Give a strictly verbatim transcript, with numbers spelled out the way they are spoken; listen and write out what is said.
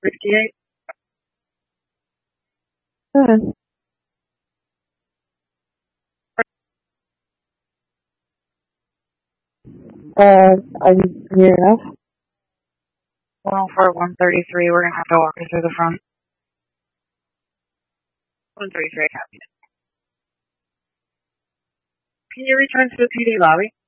sixty-eight. Hmm. Uh, I'm near enough. one oh four, one thirty-three. We're gonna have to walk her through the front. one thirty-three, copy. Can you return to the P D lobby?